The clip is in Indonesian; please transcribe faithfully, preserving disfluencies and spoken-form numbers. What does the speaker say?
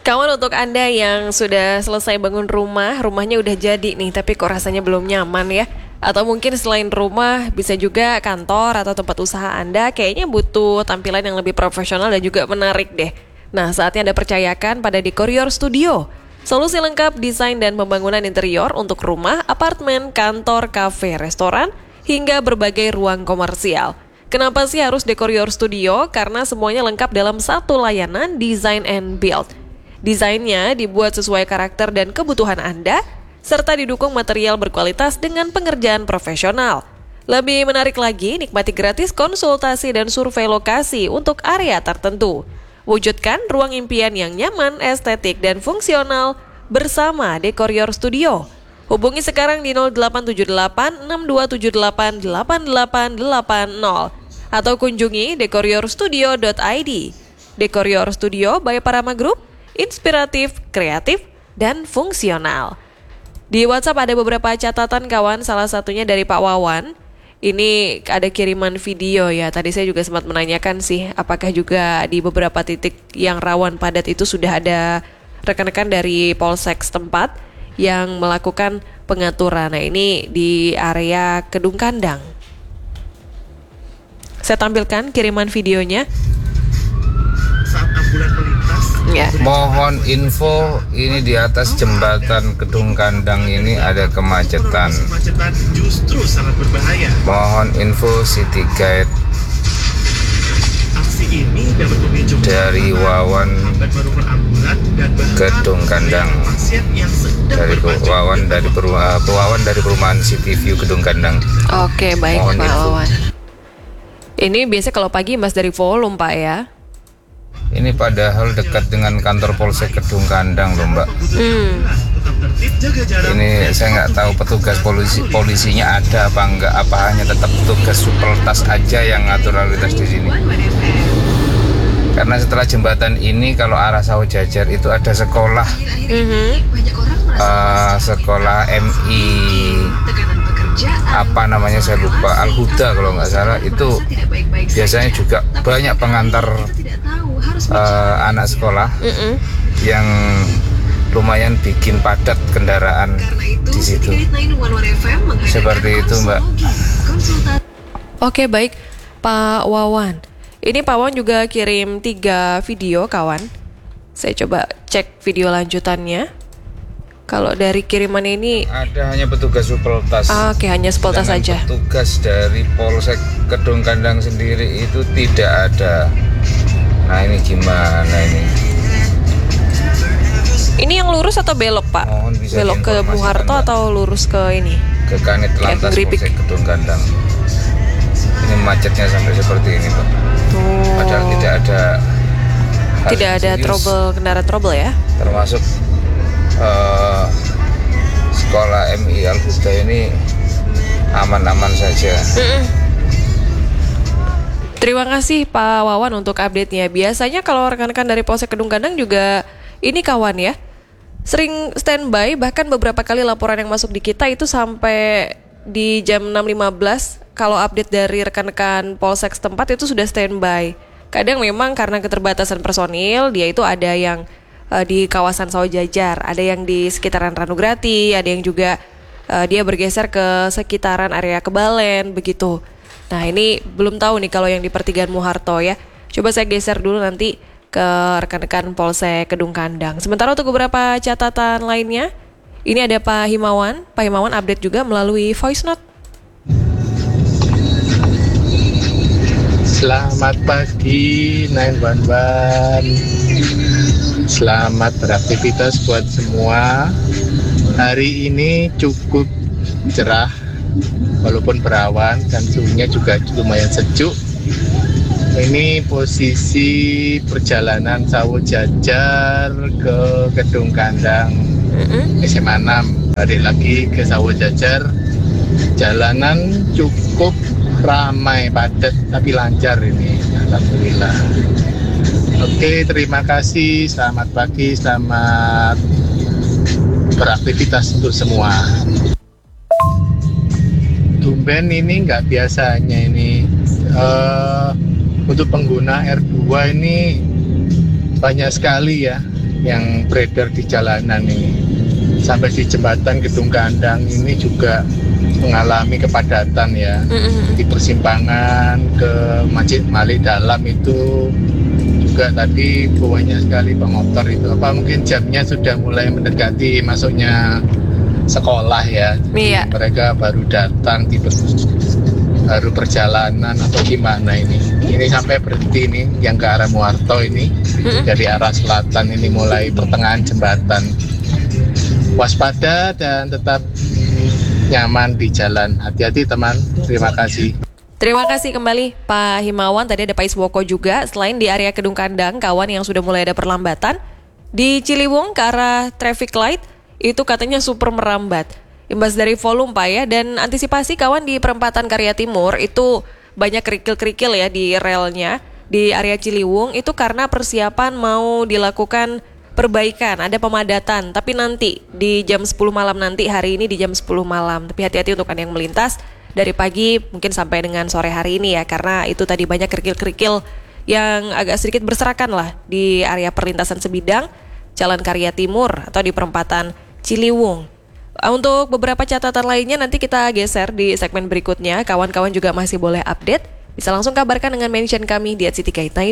Kawan, untuk Anda yang sudah selesai bangun rumah, rumahnya udah jadi nih, tapi kok rasanya belum nyaman ya? Atau mungkin selain rumah, bisa juga kantor atau tempat usaha Anda kayaknya butuh tampilan yang lebih profesional dan juga menarik deh. Nah, saatnya Anda percayakan pada Dekorior Studio. Solusi lengkap desain dan pembangunan interior untuk rumah, apartemen, kantor, kafe, restoran, hingga berbagai ruang komersial. Kenapa sih harus Dekorior Studio? Karena semuanya lengkap dalam satu layanan design and build. Desainnya dibuat sesuai karakter dan kebutuhan Anda, serta didukung material berkualitas dengan pengerjaan profesional. Lebih menarik lagi, nikmati gratis konsultasi dan survei lokasi untuk area tertentu. Wujudkan ruang impian yang nyaman, estetik, dan fungsional bersama Dekorior Studio. Hubungi sekarang di nol delapan tujuh delapan enam dua tujuh delapan delapan delapan delapan nol atau kunjungi dekorior studio dot i d. Dekorior Studio by Parama Group, inspiratif, kreatif, dan fungsional. Di WhatsApp ada beberapa catatan kawan, salah satunya dari Pak Wawan. Ini ada kiriman video ya, tadi saya juga sempat menanyakan sih, apakah juga di beberapa titik yang rawan padat itu sudah ada rekan-rekan dari Polsek setempat yang melakukan pengaturan. Nah, ini di area Kedung Kandang. Saya tampilkan kiriman videonya. Saat ambulan melintas, ya. Mohon info, ini di atas jembatan Kedung Kandang ini ada kemacetan. kemacetan justru sangat berbahaya. Mohon info City Guide Aksi ini dapat memicu dari Wawan hambat manuver ambulan dan bahkan Kedung Kandang. pasien yang sedang Dari berbaca Wawan di dari peru- uh, Wawan dari perumahan City View Kedung Kandang. Oke, baik Mohon Pak info. Wawan. Ini biasanya kalau pagi Mas dari volume Pak ya. Ini padahal dekat dengan kantor Polsek Kedung Kandang loh Mbak. Hmm. tetap tertib, jaga jarak. Ini saya nggak tahu petugas polisi polisinya ada apa enggak, apa hanya tetap petugas supeltas aja yang ngatur lalu lintas di sini. Karena setelah jembatan ini kalau arah Sawah Jajar itu ada sekolah, Mhm. uh, sekolah M I apa namanya saya lupa, Al Huda kalau nggak salah, itu biasanya juga banyak pengantar uh, anak sekolah Mhm. yang lumayan bikin padat kendaraan di situ. Seperti itu Mbak. Oke, baik Pak Wawan. Ini Pak Wawan juga kirim tiga video kawan. Saya coba cek video lanjutannya. Kalau dari kiriman ini, Ada hanya petugas supeltas. ah, oke, hanya sepeltas Sedangkan saja. Petugas dari Polsek Kedung Kandang sendiri itu tidak ada. Nah ini gimana ini? Ini yang lurus atau belok Pak? Mohon bisa Belok ke diinformasikan, Bung Harto Mbak. atau lurus ke ini? Ke Kanit Lantas Geripik. Polsek Kedung Kandang. Ini macetnya sampai seperti ini Pak. Tuh. Padahal tidak ada hal Tidak yang ada serius, trouble, kendaraan trouble ya? termasuk eh, sekolah M I Al Huda ini aman-aman saja. Mm-mm. Terima kasih Pak Wawan untuk update-nya. Biasanya kalau rekan-rekan dari Polsek Kedung Kandang juga ini kawan ya, sering standby, bahkan beberapa kali laporan yang masuk di kita itu sampai di jam enam lima belas kalau update dari rekan-rekan Polsek setempat itu sudah standby. Kadang memang karena keterbatasan personil, dia itu ada yang uh, di kawasan Sawah Jajar, ada yang di sekitaran Ranograti, ada yang juga uh, dia bergeser ke sekitaran area Kebalen begitu. Nah, ini belum tahu nih kalau yang di pertigaan Muharto ya. Coba saya geser dulu nanti ke rekan-rekan Polsek Kedung Kandang. Sementara untuk beberapa catatan lainnya, ini ada Pak Himawan. Pak Himawan update juga melalui voice note. Selamat pagi sembilan satu satu. Selamat beraktivitas buat semua. Hari ini cukup cerah walaupun berawan dan suhunya juga lumayan sejuk. Ini posisi perjalanan Sawah Jajar ke Kedung Kandang Mm-mm. S M A enam. Balik lagi ke Sawah Jajar. Jalanan cukup ramai, padat, tapi lancar ini. Alhamdulillah. Oke, terima kasih. Selamat pagi, selamat beraktivitas untuk semua. Tumben ini nggak biasanya ini. Uh, untuk pengguna R dua ini banyak sekali ya. yang beredar di jalanan ini. Sampai di jembatan Gedung Kandang ini juga mengalami kepadatan ya. Mm-mm. Di persimpangan ke Masjid Malik Dalam itu juga tadi banyak sekali pemotor itu. Apa mungkin jamnya sudah mulai mendekati masuknya sekolah ya. Iya. Mereka baru datang tiba baru perjalanan atau gimana ini. Ini sampai berhenti nih yang ke arah Muarto ini. Mm-mm. Dari arah selatan ini mulai pertengahan jembatan. Waspada dan tetap nyaman di jalan. Hati-hati teman. Terima kasih. Terima kasih kembali Pak Himawan. Tadi ada Pak Iswoko juga. Selain di area Gedung Kandang, kawan yang sudah mulai ada perlambatan di Ciliwung ke arah traffic light itu katanya super merambat. Imbas dari volume Pak ya. Dan antisipasi kawan di perempatan Karya Timur itu banyak kerikil-kerikil ya di relnya di area Ciliwung itu karena persiapan mau dilakukan perbaikan, ada pemadatan, tapi nanti di jam sepuluh malam nanti, hari ini di jam sepuluh malam. Tapi hati-hati untuk Anda yang melintas dari pagi mungkin sampai dengan sore hari ini ya, karena itu tadi banyak kerikil-kerikil yang agak sedikit berserakan lah di area perlintasan sebidang Jalan Karya Timur atau di perempatan Ciliwung. Untuk beberapa catatan lainnya nanti kita geser di segmen berikutnya. Kawan-kawan juga masih boleh update, bisa langsung kabarkan dengan mention kami di at city kait sembilan